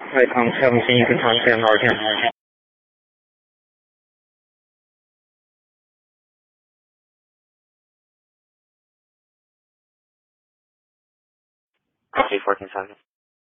外航7新跟航线2天。Copy 14 seconds.